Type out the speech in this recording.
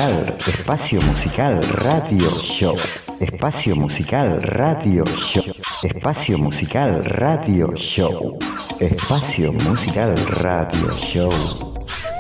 musical, espacio musical radio show. Espacio musical radio show. Espacio musical radio show. Espacio musical radio show.